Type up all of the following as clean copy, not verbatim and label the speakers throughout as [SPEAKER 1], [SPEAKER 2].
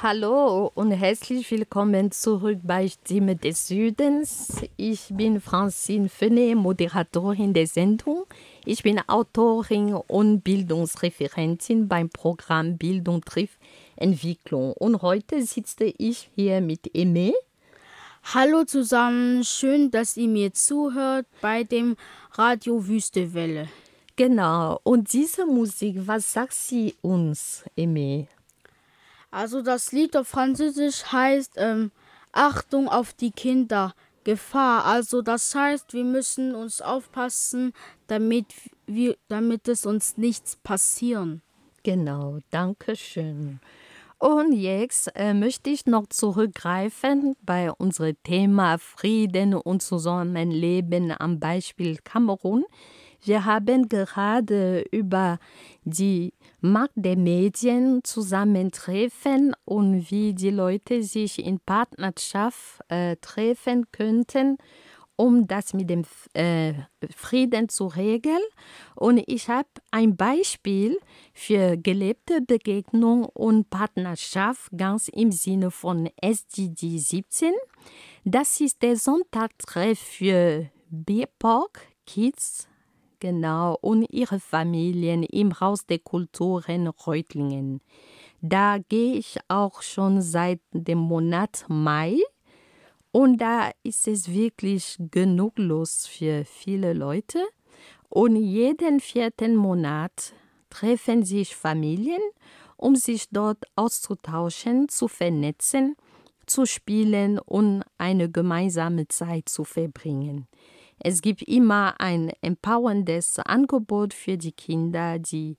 [SPEAKER 1] Hallo und herzlich willkommen zurück bei Stimme des Südens. Ich bin Francine Fenet, Moderatorin der Sendung. Ich bin Autorin und Bildungsreferentin beim Programm Bildung trifft Entwicklung. Und heute sitze ich hier mit Aimé.
[SPEAKER 2] Hallo zusammen, schön, dass ihr mir zuhört bei dem Radio Wüstewelle.
[SPEAKER 1] Genau, und diese Musik, was sagt sie uns, Aimé?
[SPEAKER 2] Also das Lied auf Französisch heißt Achtung auf die Kinder, Gefahr. Also das heißt, wir müssen uns aufpassen, damit es uns nichts passieren.
[SPEAKER 1] Genau, danke schön. Und jetzt möchte ich noch zurückgreifen bei unserem Thema Frieden und Zusammenleben am Beispiel Kamerun. Wir haben gerade über die Macht der Medien zusammentreffen und wie die Leute sich in Partnerschaft treffen könnten, um das mit dem Frieden zu regeln. Und ich habe ein Beispiel für gelebte Begegnung und Partnerschaft ganz im Sinne von SDG 17. Das ist der Sonntagstreff für BIPOC Kids, genau, und ihre Familien im Haus der Kulturen Reutlingen. Da gehe ich auch schon seit dem Monat Mai. Und da ist es wirklich genug los für viele Leute. Und jeden 4. Monat treffen sich Familien, um sich dort auszutauschen, zu vernetzen, zu spielen und eine gemeinsame Zeit zu verbringen. Es gibt immer ein empowerndes Angebot für die Kinder, die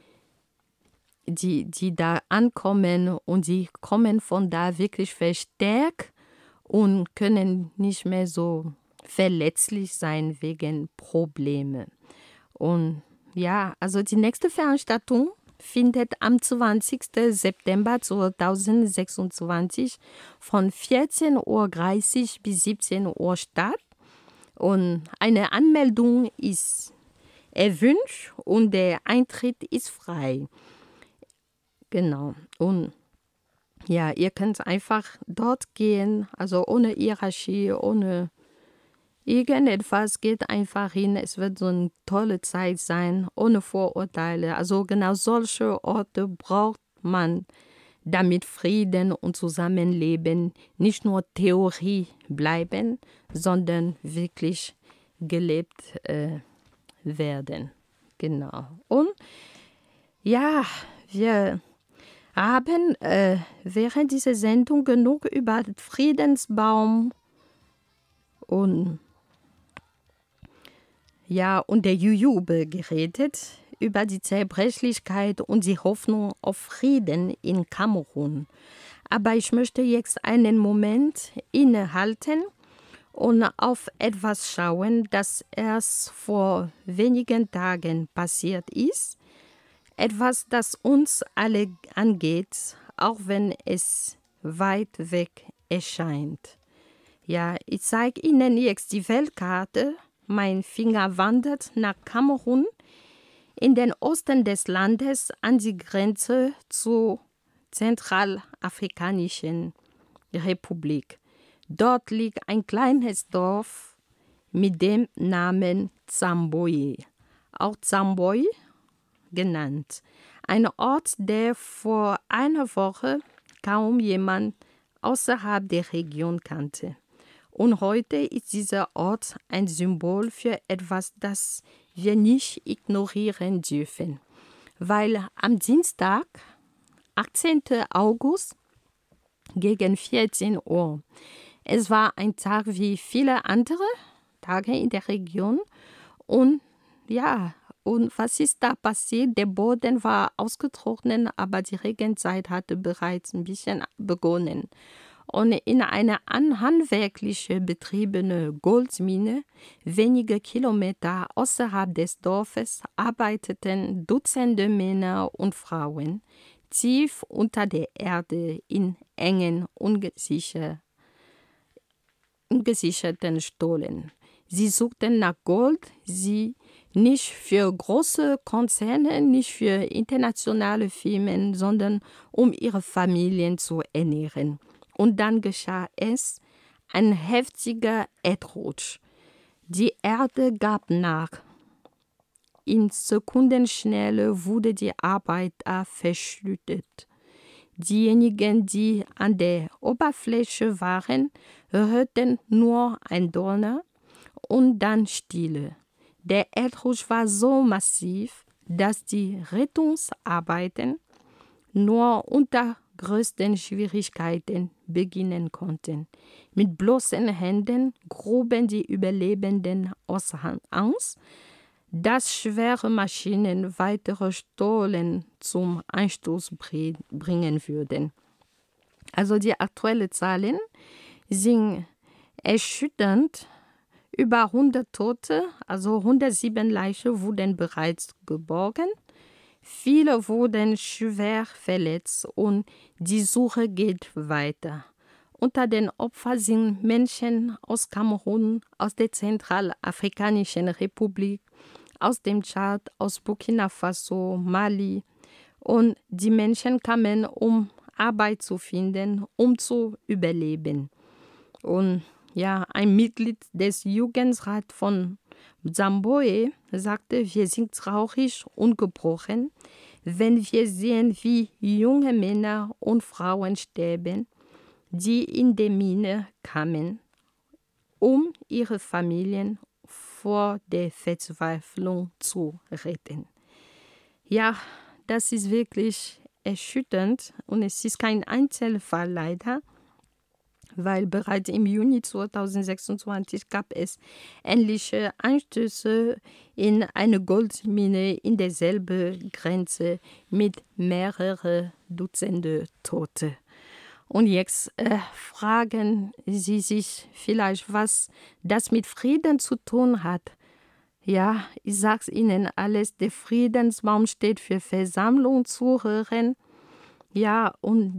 [SPEAKER 1] da ankommen, und die kommen von da wirklich verstärkt und können nicht mehr so verletzlich sein wegen Probleme. Und ja, also die nächste Veranstaltung findet am 20. September 2026 von 14:30 Uhr bis 17 Uhr statt. Und eine Anmeldung ist erwünscht und der Eintritt ist frei. Genau. Und ja, ihr könnt einfach dort gehen, also ohne Hierarchie, ohne irgendetwas, geht einfach hin. Es wird so eine tolle Zeit sein, ohne Vorurteile. Also genau solche Orte braucht man, damit Frieden und Zusammenleben nicht nur Theorie bleiben, sondern wirklich gelebt werden. Genau. Und ja, wir haben während dieser Sendung genug über den Friedensbaum und der Jujube geredet, über die Zerbrechlichkeit und die Hoffnung auf Frieden in Kamerun. Aber ich möchte jetzt einen Moment innehalten und auf etwas schauen, das erst vor wenigen Tagen passiert ist. Etwas, das uns alle angeht, auch wenn es weit weg erscheint. Ja, ich zeige Ihnen jetzt die Weltkarte. Mein Finger wandert nach Kamerun, in den Osten des Landes an die Grenze zur Zentralafrikanischen Republik. Dort liegt ein kleines Dorf mit dem Namen Zamboye, auch Zamboy genannt. Ein Ort, der vor einer Woche kaum jemand außerhalb der Region kannte. Und heute ist dieser Ort ein Symbol für etwas, das wir nicht ignorieren dürfen. Weil am Dienstag, 18. August, gegen 14 Uhr, es war ein Tag wie viele andere Tage in der Region. Und ja, und was ist da passiert? Der Boden war ausgetrocknet, aber die Regenzeit hatte bereits ein bisschen begonnen. Und in einer handwerklich betriebenen Goldmine, wenige Kilometer außerhalb des Dorfes, arbeiteten Dutzende Männer und Frauen tief unter der Erde in engen, ungesicherten Stollen. Sie suchten nach Gold, sie Nicht für große Konzerne, nicht für internationale Firmen, sondern um ihre Familien zu ernähren. Und dann geschah es, ein heftiger Erdrutsch. Die Erde gab nach. In Sekundenschnelle wurde die Arbeiter verschüttet. Diejenigen, die an der Oberfläche waren, hörten nur ein Donner und dann Stille. Der Erdrutsch war so massiv, dass die Rettungsarbeiten nur unter größten Schwierigkeiten beginnen konnten. Mit bloßen Händen gruben die Überlebenden aus Angst, dass schwere Maschinen weitere Stollen zum Einsturz bringen würden. Also die aktuellen Zahlen sind erschütternd. Über 100 Tote, also 107 Leichen wurden bereits geborgen. Viele wurden schwer verletzt und die Suche geht weiter. Unter den Opfern sind Menschen aus Kamerun, aus der Zentralafrikanischen Republik, aus dem Tschad, aus Burkina Faso, Mali. Und die Menschen kamen, um Arbeit zu finden, um zu überleben. Und ja, ein Mitglied des Jugendrats von Zamboe sagte, wir sind traurig und gebrochen, wenn wir sehen, wie junge Männer und Frauen sterben, die in die Mine kamen, um ihre Familien vor der Verzweiflung zu retten. Ja, das ist wirklich erschütternd und es ist kein Einzelfall leider, weil bereits im Juni 2026 gab es ähnliche Einstöße in eine Goldmine in derselben Grenze mit mehreren Dutzende Tote. Und jetzt fragen Sie sich vielleicht, was das mit Frieden zu tun hat. Ja, ich sag's Ihnen alles, der Friedensbaum steht für Versammlung, Zuhören, ja, und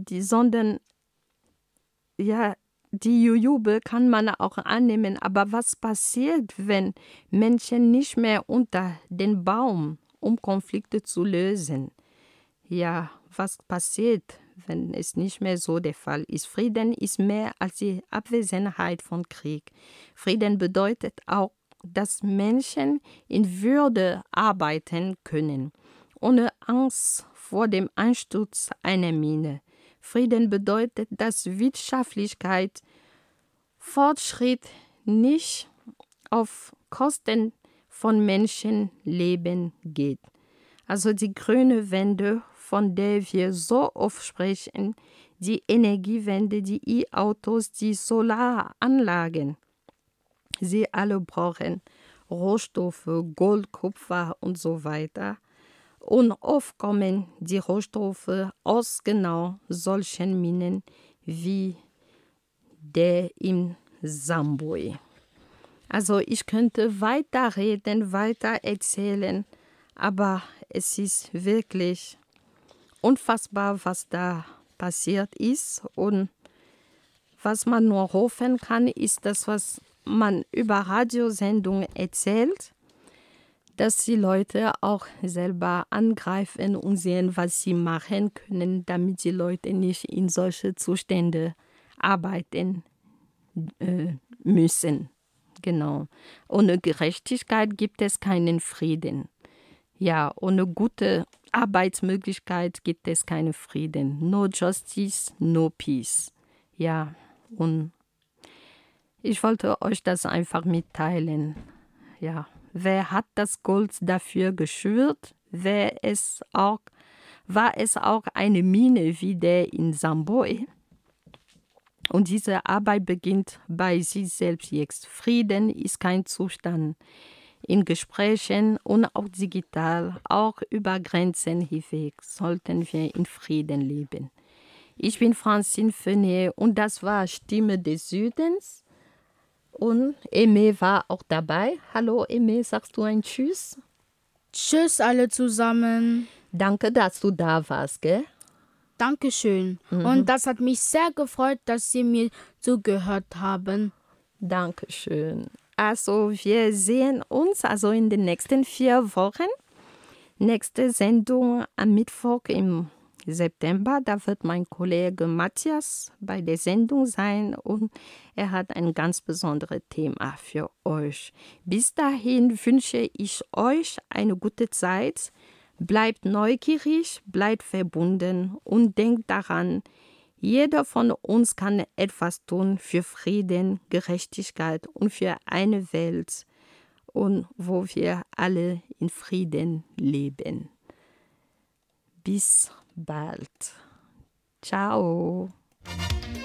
[SPEAKER 1] die Jubel kann man auch annehmen, aber was passiert, wenn Menschen nicht mehr unter den Baum, um Konflikte zu lösen? Ja, was passiert, wenn es nicht mehr so der Fall ist? Frieden ist mehr als die Abwesenheit von Krieg. Frieden bedeutet auch, dass Menschen in Würde arbeiten können, ohne Angst vor dem Einsturz einer Mine. Frieden bedeutet, dass Wirtschaftlichkeit, Fortschritt nicht auf Kosten von Menschenleben geht. Also die grüne Wende, von der wir so oft sprechen, die Energiewende, die E-Autos, die Solaranlagen, sie alle brauchen Rohstoffe, Gold, Kupfer und so weiter. Und oft kommen die Rohstoffe aus genau solchen Minen wie der in Zamboe. Also ich könnte weiterreden, weiter erzählen, aber es ist wirklich unfassbar, was da passiert ist. Und was man nur hoffen kann, ist das, was man über Radiosendungen erzählt, dass die Leute auch selber angreifen und sehen, was sie machen können, damit die Leute nicht in solche Zustände arbeiten müssen. Genau. Ohne Gerechtigkeit gibt es keinen Frieden. Ja, ohne gute Arbeitsmöglichkeit gibt es keinen Frieden. No justice, no peace. Ja, und ich wollte euch das einfach mitteilen. Ja. Wer hat das Gold dafür geschürt? War es auch eine Mine wie der in Zamboe? Und diese Arbeit beginnt bei sich selbst jetzt. Frieden ist kein Zustand. In Gesprächen und auch digital, auch über Grenzen hinweg, sollten wir in Frieden leben. Ich bin Francine Fenier und das war Stimme des Südens. Und Aimé war auch dabei. Hallo Aimé, sagst du ein Tschüss?
[SPEAKER 2] Tschüss alle zusammen.
[SPEAKER 1] Danke, dass du da warst, gell?
[SPEAKER 2] Dankeschön. Und das hat mich sehr gefreut, dass Sie mir zugehört haben.
[SPEAKER 1] Dankeschön. Also wir sehen uns also in den nächsten 4 Wochen. Nächste Sendung am Mittwoch im September. Da wird mein Kollege Matthias bei der Sendung sein und er hat ein ganz besonderes Thema für euch. Bis dahin wünsche ich euch eine gute Zeit. Bleibt neugierig, bleibt verbunden und denkt daran, jeder von uns kann etwas tun für Frieden, Gerechtigkeit und für eine Welt, und wo wir alle in Frieden leben. Bis bald. Ciao.